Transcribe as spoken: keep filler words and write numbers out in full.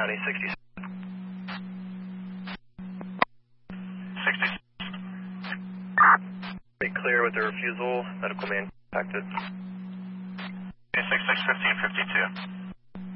County, sixty-six. sixty-six. Be clear with the refusal. Medical man contacted. six six fifteen fifty-two.